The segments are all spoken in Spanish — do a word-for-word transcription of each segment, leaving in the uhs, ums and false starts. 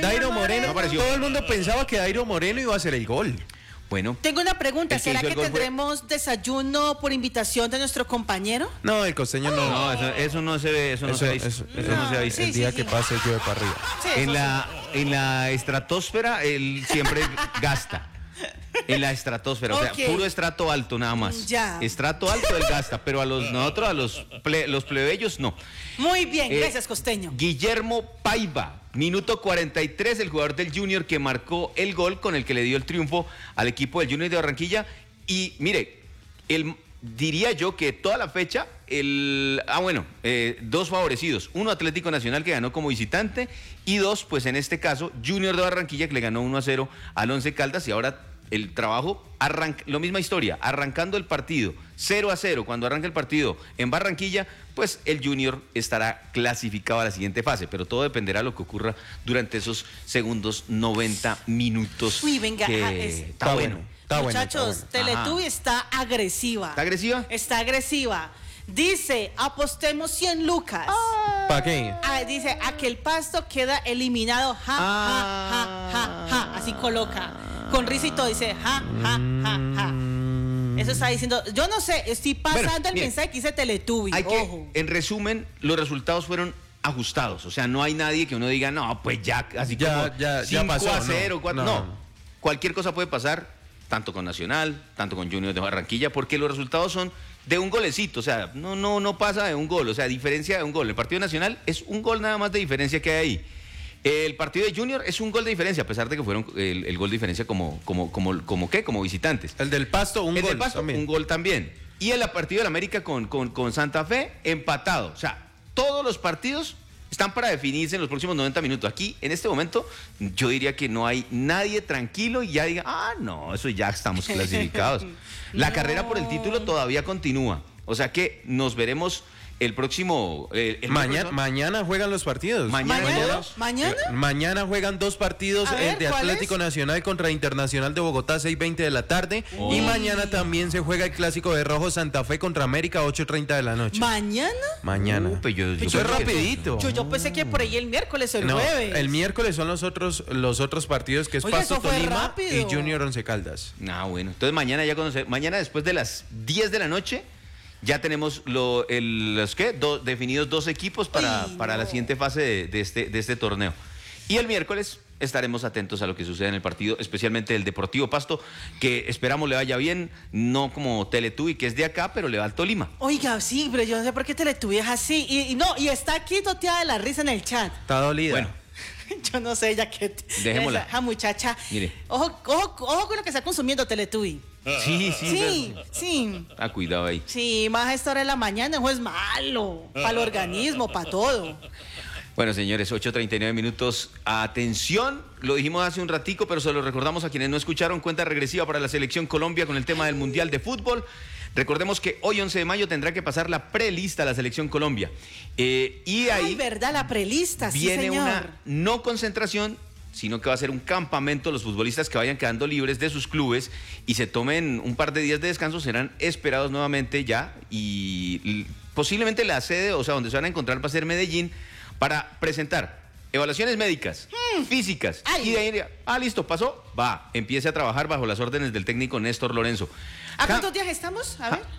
Dairo Moreno, No apareció. todo el mundo pensaba que Dairo Moreno iba a hacer el gol. Bueno, Tengo una pregunta, El que ¿será hizo que el gol fue- tendremos desayuno por invitación de nuestro compañero? No, el costeño no. no, eso, eso no se ve, eso no Eso, se ha visto. eso- Eso eso- no se ha visto. Sí, el día sí, que sí. pase llueve para arriba. Sí, eso En la, en la estratosfera él siempre gasta. En la estratosfera, o Ok. sea, puro estrato alto nada más. Ya. Estrato alto él gasta, pero a los nosotros, a los, ple- los plebeyos, no. sí. Muy bien, Eh, gracias, costeño. Guillermo Paiva, minuto cuarenta y tres, el jugador del Junior que marcó el gol con el que le dio el triunfo al equipo del Junior de Barranquilla. Y mire, el, diría yo que toda la fecha, el, ah bueno, eh, dos favorecidos. Uno, Atlético Nacional que ganó como visitante y dos, pues en este caso, Junior de Barranquilla que le ganó uno a cero al Once Caldas y ahora el trabajo, arranca, lo misma historia, arrancando el partido cero a cero, cuando arranca el partido en Barranquilla, pues el Junior estará clasificado a la siguiente fase, pero todo dependerá de lo que ocurra durante esos segundos noventa minutos. Uy, venga, que ah, es- está, Está bueno. bueno. Está bueno, Muchachos, está bueno. Teletubby está agresiva. ¿Está agresiva? Está agresiva. Dice, apostemos cien lucas. ¿Para qué? Ah, dice, a que el pasto queda eliminado. Ja, ja, ja, ja, ja. Así coloca. Con risa y todo dice, ja, ja, ja, ja. Eso está diciendo, yo no sé, estoy pasando Bueno, el mire, mensaje que dice Teletubby. Hay Ojo. que, en resumen, los resultados fueron ajustados. O sea, no hay nadie que uno diga, no, pues ya, así Ya, como ya, ya cinco pasó, a no, cero, cuatro. no. No. Cualquier cosa puede pasar, tanto con Nacional, tanto con Junior de Barranquilla, porque los resultados son de un golecito. O sea, no, no, no pasa de un gol. O sea, diferencia de un gol. El partido nacional es un gol nada más de diferencia que hay ahí. El partido de Junior es un gol de diferencia, a pesar de que fueron el, el gol de diferencia como, como, como, como, ¿qué? Como visitantes. El del Pasto, un el gol del Pasto, también. un gol también. Y el partido del América con, con, con Santa Fe, empatado. O sea, todos los partidos están para definirse en los próximos noventa minutos. Aquí, en este momento, yo diría que no hay nadie tranquilo y ya diga, ah, no, eso ya estamos clasificados. La No. carrera por el título todavía continúa. O sea que nos veremos el próximo... eh, el Mañana, miércoles, ¿no? mañana juegan los partidos. Mañana ¿Mañana? juegos. ¿Mañana? Eh, Mañana juegan dos partidos, A el ver, de ¿cuál Atlético es? Nacional contra Internacional de Bogotá, seis y veinte de la tarde. Uy. Y mañana también se juega el clásico de Rojo Santa Fe contra América, ocho y treinta de la noche. ¿Mañana? mañana. Uh, pues yo- yo Eso es creo que- rapidito. Yo, yo pensé que por ahí el miércoles o el No, jueves. el miércoles son los otros, los otros partidos que es Oiga, Pasto eso fue Tolima rápido. y Junior Once Caldas. Ah, bueno. Entonces mañana ya conoce, mañana después de las diez de la noche ya tenemos lo, el, los ¿qué? Do- definidos dos equipos para, Uy, para la no. siguiente fase de, de este, de este torneo. Y el miércoles estaremos atentos a lo que suceda en el partido, especialmente el Deportivo Pasto, que esperamos le vaya bien, no como Teletubby, que es de acá, pero le va al Tolima. Oiga, sí, pero yo no sé por qué Teletubby es así. Y, y no, y está aquí toteada de la risa en el chat. Está dolida. Bueno, Yo no sé, ya que... Dejémosla. Esa muchacha. Mire. Ojo, ojo, ojo con lo que está consumiendo Teletubby. sí, sí. Sí, sí. Ah, cuidado ahí. Sí, más a esta hora de la mañana, eso es malo. Para el organismo, para todo. Bueno, señores, ocho treinta y nueve minutos. Atención, lo dijimos hace un ratico, pero se lo recordamos a quienes no escucharon. Cuenta regresiva para la Selección Colombia con el tema del Mundial de Fútbol. Recordemos que hoy, once de mayo, tendrá que pasar la prelista a la Selección Colombia. Eh, y ahí Ay, verdad, la prelista, sí, viene señor. una no concentración, sino que va a ser un campamento. Los futbolistas que vayan quedando libres de sus clubes y se tomen un par de días de descanso serán esperados nuevamente ya. Y y posiblemente la sede, o sea, donde se van a encontrar va a ser Medellín, para presentar evaluaciones médicas, físicas. Ay. Y de ahí, ah, listo, pasó, va, empiece a trabajar bajo las órdenes del técnico Néstor Lorenzo. ¿A Ja- cuántos días estamos? A ver. ja-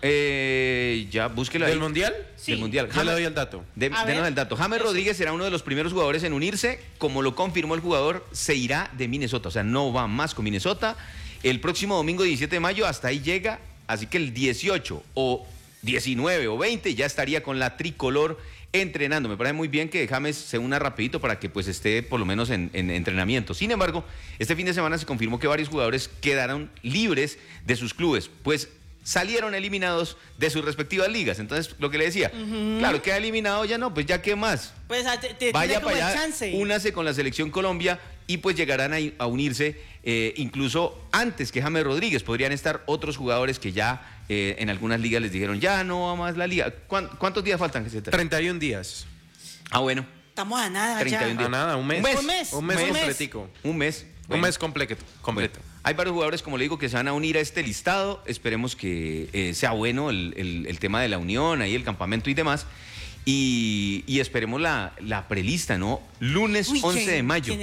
eh, ya, búsquelo ahí. ¿Del Mundial? Sí. Del Mundial. Yo le doy el dato. De- A denos ver. el dato. James Rodríguez será uno de los primeros jugadores en unirse. Como lo confirmó el jugador, se irá de Minnesota. O sea, no va más con Minnesota. El próximo domingo diecisiete de mayo, hasta ahí llega. Así que el dieciocho o diecinueve o veinte ya estaría con la tricolor entrenando. Me parece muy bien que James se una rapidito para que pues esté por lo menos en, en entrenamiento. Sin embargo, este fin de semana se confirmó que varios jugadores quedaron libres de sus clubes, pues salieron eliminados de sus respectivas ligas. Entonces, lo que le decía, claro, queda eliminado, ya no, pues ya qué más. Pues a- te, te Vaya tiene como para el allá, chance. únase con la Selección Colombia y pues llegarán a, a unirse eh, incluso antes que James Rodríguez. Podrían estar otros jugadores que ya eh, en algunas ligas les dijeron, ya no va más la liga. ¿Cuán- ¿Cuántos días faltan? Que se tra- treinta y un días. Ah, bueno, Estamos a nada treinta y un ya. A nada, un mes. Un mes. Un mes. Un mes Un mes. completico. un mes. Un Bueno. mes completo. completo. Bueno, hay varios jugadores, como le digo, que se van a unir a este listado. Esperemos que eh, sea bueno el, el- el tema de la unión, ahí el campamento y demás. Y, y esperemos la, la prelista, ¿no? Lunes Uy, once ¿quién- de mayo. quién